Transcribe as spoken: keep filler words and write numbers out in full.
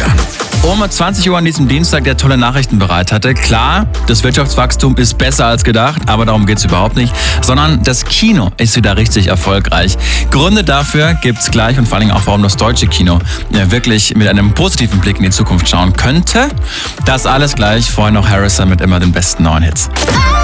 Christian. Um zwanzig Uhr an diesem Dienstag, der tolle Nachrichten bereit hatte. Klar, das Wirtschaftswachstum ist besser als gedacht, aber darum geht's überhaupt nicht. Sondern das Kino ist wieder richtig erfolgreich. Gründe dafür gibt's gleich und vor allem auch, warum das deutsche Kino wirklich mit einem positiven Blick in die Zukunft schauen könnte. Das alles gleich, vorher noch Harrison mit immer den besten neuen Hits.